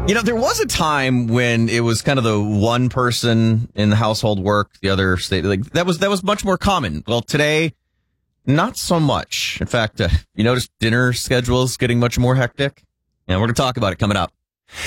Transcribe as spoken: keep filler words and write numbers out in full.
You know, there was a time when it was kind of the one person in the household work, the other state. Like that was that was much more common. Well, today, not so much. In fact, uh, you notice dinner schedules getting much more hectic. And we're going to talk about it coming up.